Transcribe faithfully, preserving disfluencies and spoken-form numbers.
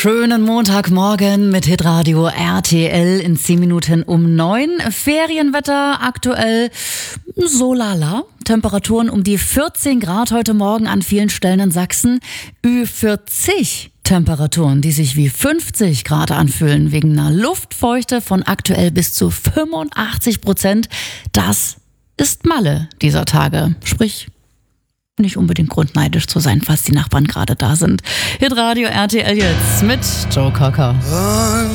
Schönen Montagmorgen mit Hitradio R T L in zehn Minuten um neun. Ferienwetter aktuell so lala. Temperaturen um die vierzehn Grad heute Morgen an vielen Stellen in Sachsen. Ü vierzig Temperaturen, die sich wie fünfzig Grad anfühlen, wegen einer Luftfeuchte von aktuell bis zu fünfundachtzig Prozent. Das ist Malle dieser Tage. Sprich, nicht unbedingt Grund neidisch zu sein, falls die Nachbarn gerade da sind. Hitradio R T L jetzt mit Joe Cocker.